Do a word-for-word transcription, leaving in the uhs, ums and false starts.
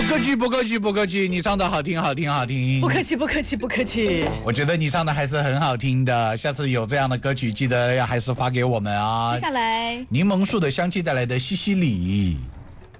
客气，不客气，不客气，你唱的好听，好听，好听。 不客气，不客气，不客气。 我觉得你唱的还是很好听的，下次有这样的歌曲，记得要还是发给我们啊。 接下来， 柠檬树的香气带来的西西里。